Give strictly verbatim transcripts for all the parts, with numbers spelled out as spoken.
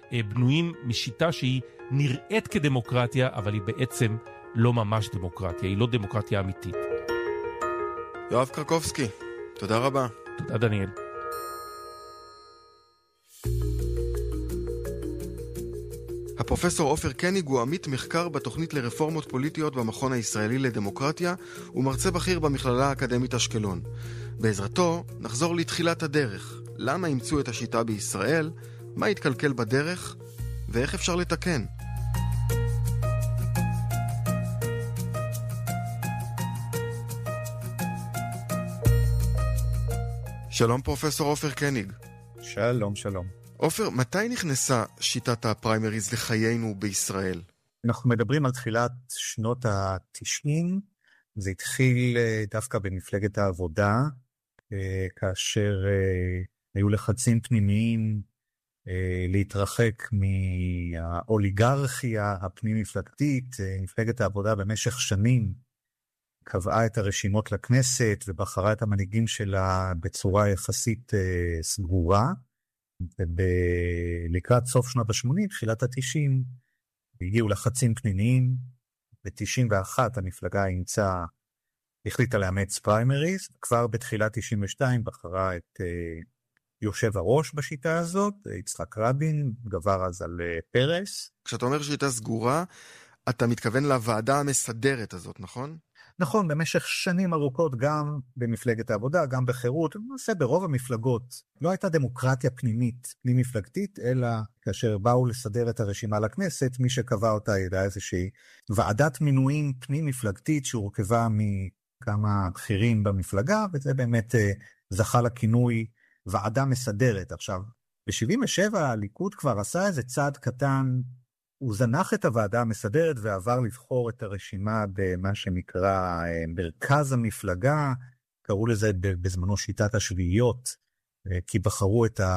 בנויים משיטה שהיא נראית כדמוקרטיה, אבל היא בעצם לא ממש דמוקרטיה, היא לא דמוקרטיה אמיתית. יואב קרקובסקי, תודה רבה. תודה דניאל. הפרופסור עופר קניג הוא עמית מחקר בתוכנית לרפורמות פוליטיות במכון הישראלי לדמוקרטיה ומרצה בכיר במכללה האקדמית אשקלון. בעזרתו נחזור לתחילת הדרך. למה אימצו את השיטה בישראל? מה התקלקל בדרך? ואיך אפשר לתקן? שלום פרופסור עופר קניג. שלום, שלום. עופר, מתי נכנסה שיטת הפריימריז לחיינו בישראל? אנחנו מדברים על תחילת שנות ה-תשעים, זה התחיל דווקא במפלגת העבודה, כאשר היו לחצים פנימיים להתרחק מהאוליגרכיה הפנים-מפלגתית. מפלגת העבודה במשך שנים קבעה את הרשימות לכנסת ובחרה את המנהיגים שלה בצורה יחסית סגורה, ולקראת סוף שנות ה-שמונים, תחילת ה-תשעים, הגיעו לחצים פנימיים. ב-תשעים ואחת המפלגה אימצה, החליטה לאמץ פריימריז, כבר בתחילת תשעים ושתיים בחרה את uh, יושב הראש בשיטה הזאת, יצחק רבין, גבר אז על uh, פרס. כשאתה אומר שיטה סגורה, אתה מתכוון לוועדה המסדרת הזאת, נכון? נכון, במשך שנים ארוכות גם במפלגת העבודה, גם בחירות, למעשה ברוב המפלגות, לא הייתה דמוקרטיה פנימית, פנים מפלגתית, אלא כאשר באו לסדר את הרשימה לכנסת, מי שקבע אותה הייתה איזושהי ועדת מינויים פנים מפלגתית, שהורכבה מכמה בכירים במפלגה, וזה באמת זכה לכינוי ועדה מסדרת. עכשיו, ב-שבעים ושבע הליכוד כבר עשה איזה צעד קטן, הוא זנח את הוועדה המסדרת ועבר לבחור את הרשימה במה שנקרא מרכז המפלגה, קראו לזה בזמנו שיטת השביעיות, כי בחרו את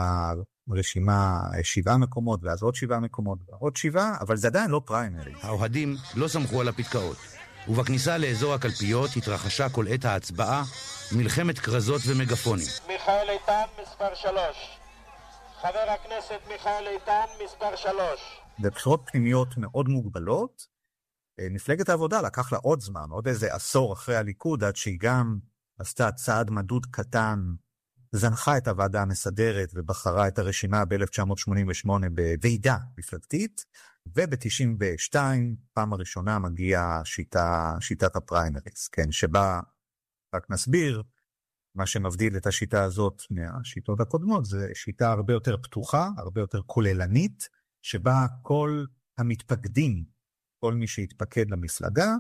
הרשימה שבעה מקומות, ואז עוד שבעה מקומות, ועוד שבעה, אבל זה עדיין לא פריימריז. האוהדים לא סמכו על הפתקאות, ובכניסה לאזור הקלפיות התרחשה כל עת ההצבעה, מלחמת קרזות ומגפונים. מיכאל איתן מספר שלוש. חבר הכנסת מיכאל איתן מספר שלוש. בבחירות פנימיות מאוד מוגבלות, מפלגת העבודה לקח לה עוד זמן, עוד איזה עשור אחרי הליכוד, עד שהיא גם עשתה צעד מדוד קטן, זנחה את הוועדה המסדרת ובחרה את הרשימה ב-אלף תשע מאות שמונים ושמונה בוועידה מפלגתית, וב-תשעים ושתיים פעם הראשונה מגיעה שיטה, שיטת הפריימריז, כן, שבה, רק נסביר, מה שמבדיל את השיטה הזאת מהשיטות הקודמות, זה שיטה הרבה יותר פתוחה, הרבה יותר כוללנית, שבה כל המתפקדים, כל מי שהתפקד למפלגה,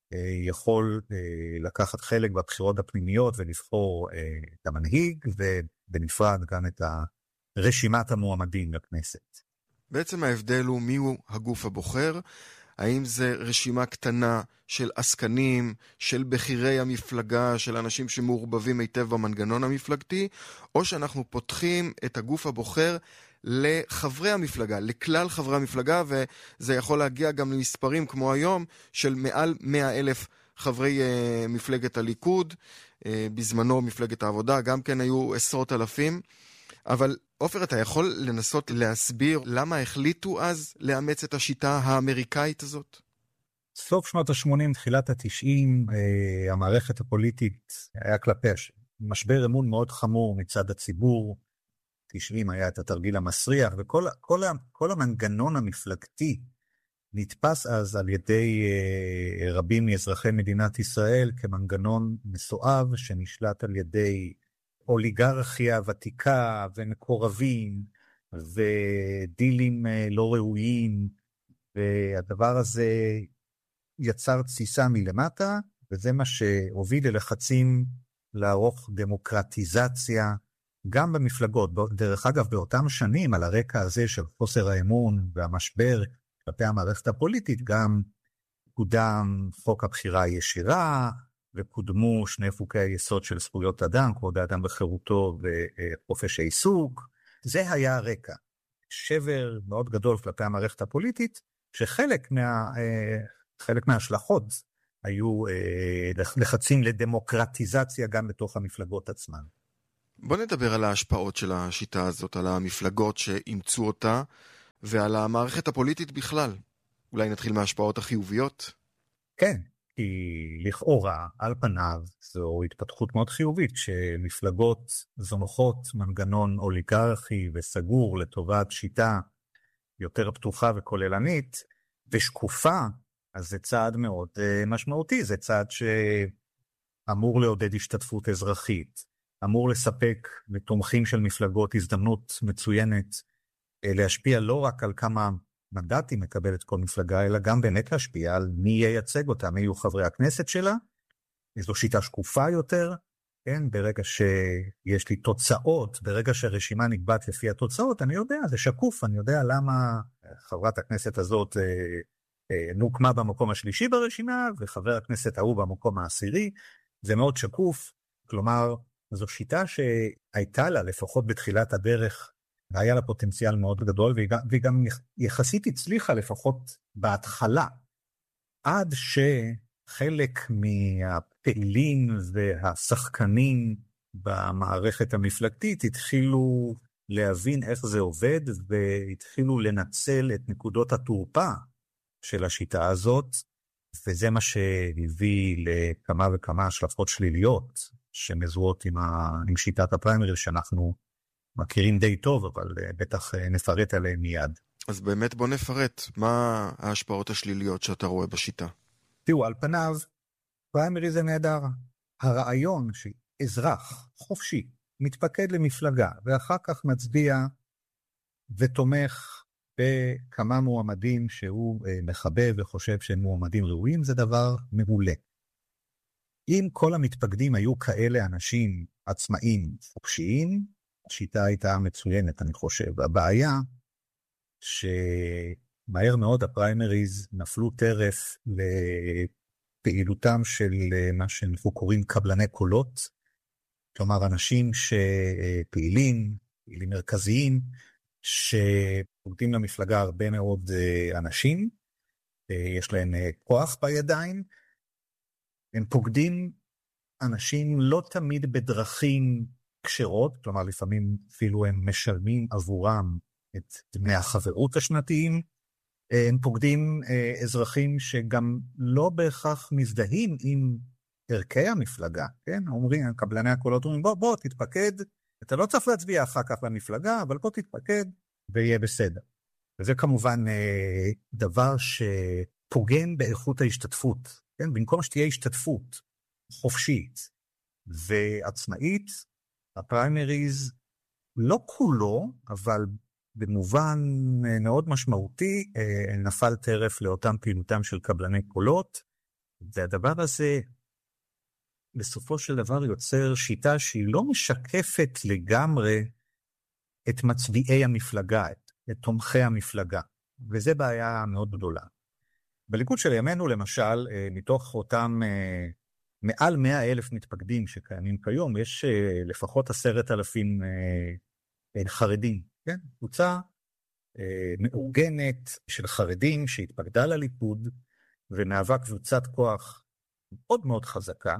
יכול לקחת חלק בבחירות הפנימיות ולבחור את המנהיג, ובנפרד גם את רשימת המועמדים לכנסת. בעצם ההבדל הוא מיהו הגוף הבוחר, האם זה רשימה קטנה של עסקנים, של בחירי המפלגה, של אנשים שמעורבבים היטב במנגנון המפלגתי, או שאנחנו פותחים את הגוף הבוחר לחברי המפלגה, לכלל חברי המפלגה, וזה יכול להגיע גם למספרים כמו היום, של מעל מאה אלף חברי uh, מפלגת הליכוד, uh, בזמנו מפלגת העבודה, גם כן היו עשרות אלפים, אבל עופר, אתה יכול לנסות להסביר למה החליטו אז לאמץ את השיטה האמריקאית הזאת? סוף שנות ה-שמונים, תחילת ה-תשעים, uh, המערכת הפוליטית היה כלפי משבר אמון מאוד חמור מצד הציבור, תשעים היה את התרגיל המסריח, וכל כל, כל המנגנון המפלגתי נתפס אז על ידי אה, רבים מאזרחי מדינת ישראל כמנגנון מסואב שנשלט על ידי אוליגרכיה ותיקה ומקורבים ודילים אה, לא ראויים, והדבר הזה יצר תסיסה מלמטה, וזה מה שהוביל ללחצים לערוך דמוקרטיזציה גם במפלגות. דרך אגב, באותם שנים, על הרקע הזה של חוסר האמון והמשבר כלפי המערכת הפוליטית, גם קודם חוק הבחירה הישירה, וקודמו שני חוקי היסוד של זכויות אדם, כבוד האדם וחירותו וחופש העיסוק. זה היה הרקע. שבר מאוד גדול כלפי המערכת הפוליטית, שחלק מה, חלק מההשלכות היו לחצים לדמוקרטיזציה גם בתוך המפלגות עצמן. בוא נדבר על ההשפעות של השיטה הזאת, על המפלגות שאימצו אותה, ועל המערכת הפוליטית בכלל. אולי נתחיל מההשפעות החיוביות? כן, כי לכאורה, על פניו, זו התפתחות מאוד חיובית, כשמפלגות זונחות מנגנון אוליגרכי וסגור לטובת שיטה יותר פתוחה וכוללנית, ושקופה, אז זה צעד מאוד uh, משמעותי, זה צעד שאמור לעודד השתתפות אזרחית, אמור לספק לתומכים של מפלגות הזדמנות מצוינת, uh, להשפיע לא רק על כמה מנדטים מקבלת כל מפלגה, אלא גם באמת להשפיע על מי ייצג אותה, מי יהיו חברי הכנסת שלה, זו שיטה שקופה יותר, כן, ברגע שיש לי תוצאות, ברגע שהרשימה נקבעת לפי התוצאות, אני יודע, זה שקוף, אני יודע למה חברת הכנסת הזאת אה, אה, נוקמה במקום השלישי ברשימה, וחבר הכנסת ההוא במקום העשירי, זה מאוד שקוף, כלומר, זו שיטה שהייתה לה, לפחות בתחילת הדרך, והיה לה פוטנציאל מאוד גדול, והיא גם, והיא גם יחסית הצליחה, לפחות בהתחלה, עד שחלק מהפעילים והשחקנים במערכת המפלגתית התחילו להבין איך זה עובד, והתחילו לנצל את נקודות התורפה של השיטה הזאת, וזה מה שהביא לכמה וכמה השלכות שליליות, שמזוהות עם, ה... עם שיטת הפריימריז, שאנחנו מכירים די טוב, אבל בטח נפרט עליהם מיד. אז באמת בוא נפרט, מה ההשפעות השליליות שאתה רואה בשיטה? תראו, על פניו, פריימריז זה נהדר. הרעיון שאזרח חופשי מתפקד למפלגה, ואחר כך מצביע ותומך בכמה מועמדים שהוא מחבב וחושב שהם מועמדים ראויים, זה דבר מעולה. אם כל המתפקדים היו כאלה אנשים עצמאיים חופשיים, השיטה הייתה מצוינת, אני חושב. הבעיה שמהר מאוד הפריימריז נפלו טרף לפעילותם של מה שאנחנו קוראים קבלני קולות, כלומר אנשים שפעילים, פעילים מרכזיים, שפוגדים למפלגה הרבה מאוד אנשים, יש להם כוח בידיים, הם פוגדים אנשים לא תמיד בדרכים קשרות, כלומר לפעמים אפילו הם משלמים עבורם את דמי החברות השנתיים, הם פוגדים אזרחים שגם לא בהכרח מזדהים עם ערכי המפלגה, כן? אומרים, קבלני הקולות אומרים, בוא, בוא, תתפקד, אתה לא צריך להצביע אחר כך למפלגה, אבל בוא תתפקד ויהיה בסדר. וזה כמובן דבר שפוגם באיכות ההשתתפות, כן? במקום שתהיה השתתפות חופשית ועצמאית, הפריימריז לא כולו, אבל במובן מאוד משמעותי, נפל טרף לאותם פעילותם של קבלני קולות, והדבר הזה בסופו של דבר יוצר שיטה שהיא לא משקפת לגמרי את מצביעי המפלגה, את תומכי המפלגה, וזה בעיה מאוד גדולה. בליכוד של ימינו למשל, מתוך אותם מעל מאה אלף מתפקדים שקיימים כיום, יש לפחות עשרת אלפים חרדים, כן? קבוצה מאורגנת של חרדים שהתפקדה לליכוד, ומהווה קבוצת כוח מאוד מאוד חזקה.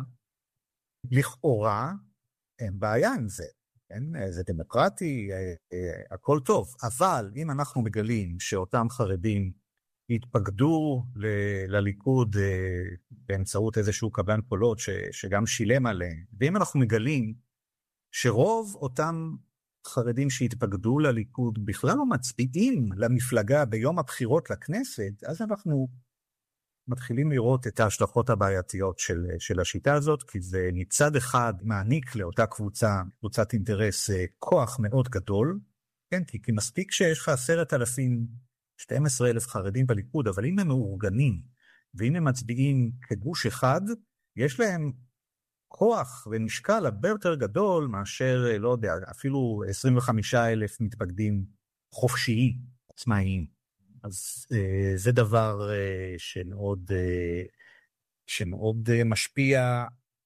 לכאורה אין בעיה עם זה, כן? זה דמוקרטי, הכל טוב, אבל אם אנחנו מגלים שאותם חרדים התפקדו ל- לליכוד uh, באמצעות איזשהו קבלן קולות ש- שגם שילם עליהם, ואם אנחנו מגלים שרוב אותם חרדים שהתפקדו לליכוד בכלל לא מצביעים למפלגה ביום הבחירות לכנסת, אז אנחנו מתחילים לראות את ההשלכות הבעייתיות של, של השיטה הזאת, כי זה מצד אחד מעניק לאותה קבוצה, קבוצת אינטרס, כוח מאוד גדול, כן? כי, כי מספיק שיש לך עשרת אלפים, שנים עשר אלף חרדים בליכוד, אבל אם הם מאורגנים, ואם הם מצביעים כגוש אחד, יש להם כוח ומשקל הרבה יותר גדול מאשר, לא יודע, אפילו עשרים וחמישה אלף מתפקדים חופשיים, עצמאיים. אז אה, זה דבר אה, שמאוד, אה, שמאוד אה, משפיע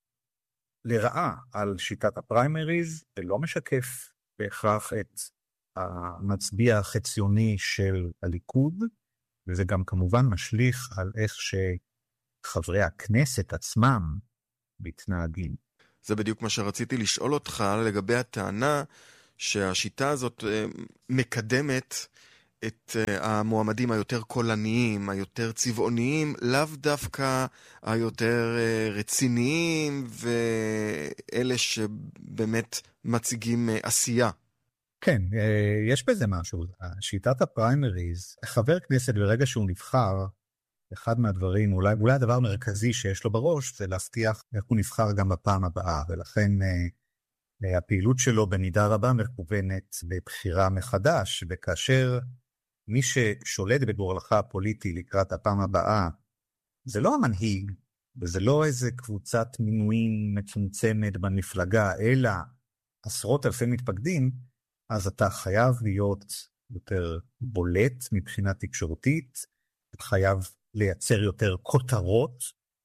לרעה על שיטת הפריימריז, ולא משקף בהכרח את המצביע החציוני של הליכוד, וזה גם כמובן משליך על איך שחברי הכנסת עצמם מתנהגים. זה בדיוק מה שרציתי לשאול אותך לגבי הטענה שהשיטה הזאת מקדמת את uh, המועמדים היותר קולניים, היותר צבעוניים, לאו דווקא היותר uh, רציניים, ואלה שבאמת מציגים uh, עשייה. כן, יש בזה משהו. שיטת הפריימריז, חבר כנסת ברגע שהוא נבחר, אחד מהדברים, אולי, אולי הדבר המרכזי שיש לו בראש, זה להבטיח איך הוא נבחר גם בפעם הבאה, ולכן אה, הפעילות שלו במידה רבה מכוונת לבחירה מחדש, וכאשר מי ששולט בגורלך הפוליטי לקראת הפעם הבאה, זה לא המנהיג, וזה לא איזה קבוצת מינויים מצומצמת במפלגה, אלא עשרות אלפי מתפקדים, אז אתה חייב להיות יותר בולט מבחינה תקשורתית, אתה חייב לייצר יותר כותרות,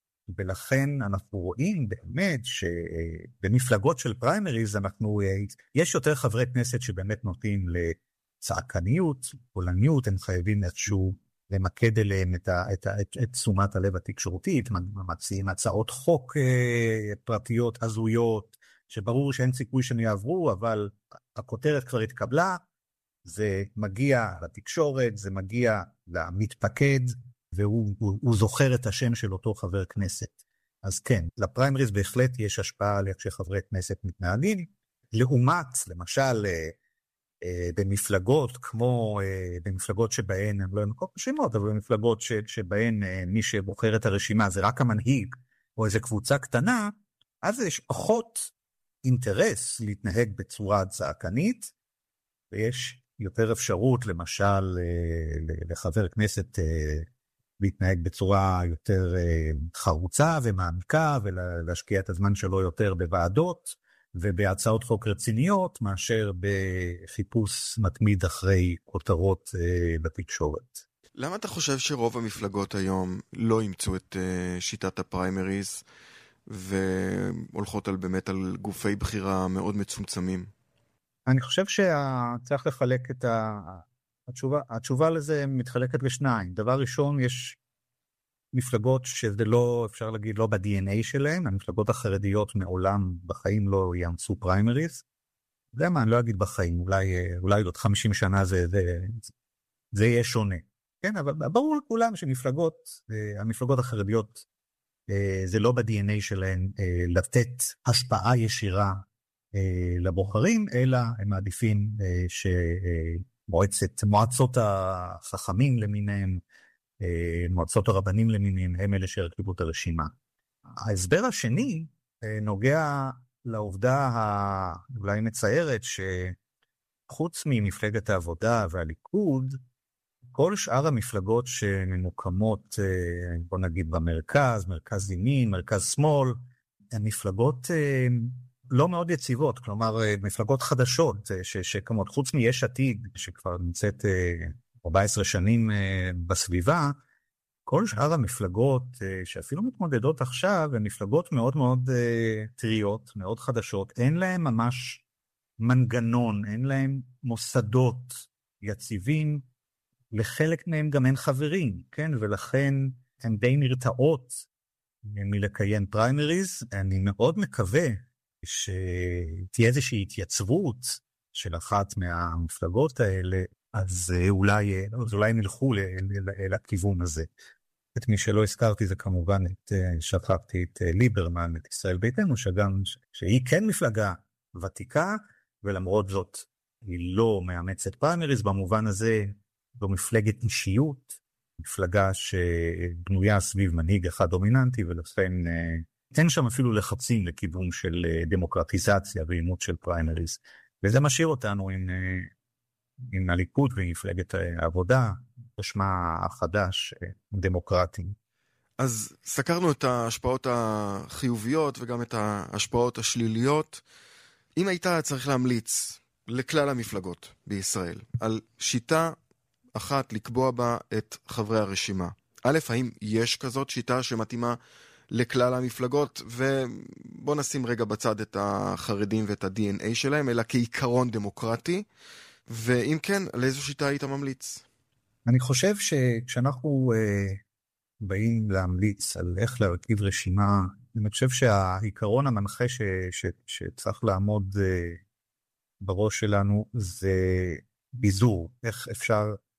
ולכן אנחנו רואים באמת שבמפלגות של פריימריז אנחנו, יש יותר חברי כנסת שבאמת נוטים לצעקניות, קולניות, הם חייבים איכשהו למקד אליהם את, ה, את, ה, את, את תשומת הלב התקשורתית, מציעים הצעות חוק פרטיות, הזויות, שברור שאין סיכוי שהם יעברו, אבל הכותרת כבר התקבלה, זה מגיע לתקשורת, זה מגיע למתפקד, והוא הוא, הוא זוכר את השם של אותו חבר כנסת. אז כן, לפריימריז בהחלט יש השפעה על איך שחברי כנסת מתנהגים, לעומת, למשל, אה, אה, במפלגות, כמו אה, במפלגות שבהן, הם לא מקום רשימות, אבל במפלגות ש, שבהן אה, מי שבוחר את הרשימה זה רק המנהיג, או איזו קבוצה קטנה, אז יש פחות אינטרס להתנהג בצורה צעקנית, ויש יותר אפשרות, למשל, לחבר כנסת להתנהג בצורה יותר חרוצה ומעמיקה, ולהשקיע את הזמן שלו יותר בוועדות, ובהצעות חוק רציניות, מאשר בחיפוש מתמיד אחרי כותרות בתקשורת. למה אתה חושב שרוב המפלגות היום לא אימצו את שיטת הפריימריז, והולכות על באמת על גופי בחירה מאוד מצומצמים? אני חושב שצריך לחלק את ה... התשובה, התשובה לזה מתחלקת בשניים. דבר ראשון, יש מפלגות שזה לא, אפשר להגיד, לא ב-די אן איי שלהם, המפלגות החרדיות מעולם בחיים לא יאמצו פריימריז. זה מה, אני לא אגיד בחיים, אולי, אולי עוד חמישים שנה זה, זה, זה יהיה שונה. כן, אבל ברור לכולם שמפלגות, המפלגות החרדיות, זה לא ב-די אן איי שלהם לתת השפעה ישירה לבוחרים, אלא הם מעדיפים שמועצת, מועצות החכמים למיניהם, מועצות הרבנים למיניהם, הם אלה שהרכיבו את הרשימה. ההסבר השני נוגע לעובדה אולי מציירת, שחוץ ממפלגת העבודה והליכוד, כל שאר המפלגות שממוקמות, בוא נגיד במרכז, מרכז ימין, מרכז שמאל, הן מפלגות לא מאוד יציבות, כלומר מפלגות חדשות שקמות, חוץ מיש עתיד, שכבר נמצאת ארבע עשרה שנים בסביבה, כל שאר המפלגות שאפילו מתמודדות עכשיו, הן מפלגות מאוד מאוד טריות, מאוד חדשות, אין להן ממש מנגנון, אין להן מוסדות יציבים, לחלק מהם גם אין חברים, כן? ולכן הן די נרתעות מלקיים פריימריז. אני מאוד מקווה שתהיה איזושהי התייצבות של אחת מהמפלגות האלה, אז אולי, אז אולי נלכו לכיוון הזה. את מי שלא הזכרתי זה כמובן, את, שכחתי את ליברמן, את ישראל ביתנו, שגם, שהיא כן מפלגה ותיקה, ולמרות זאת היא לא מאמצת פריימריז, במובן הזה זו מפלגת אישיות, מפלגה שבנויה סביב מנהיג אחד דומיננטי, ולכן אין שם אפילו לחצים לכיוון של דמוקרטיזציה ואימות של פריימריז. וזה משאיר אותנו עם, עם הליכוד ומפלגת העבודה, בשמה החדש, דמוקרטים. אז סקרנו את ההשפעות החיוביות וגם את ההשפעות השליליות. אם הייתה צריך להמליץ לכלל המפלגות בישראל על שיטה אחת לקבוע בה את חברי הרשימה, א', האם יש כזאת שיטה שמתאימה לכלל המפלגות, ובוא נשים רגע בצד את החרדים ואת ה-די אן איי שלהם, אלא כעיקרון דמוקרטי, ואם כן, על איזו שיטה היית ממליץ? אני חושב שכשאנחנו uh, באים להמליץ על איך להרכיב רשימה, אני חושב שהעיקרון המנחה ש, ש, שצריך לעמוד uh, בראש שלנו זה ביזור, איך אפשר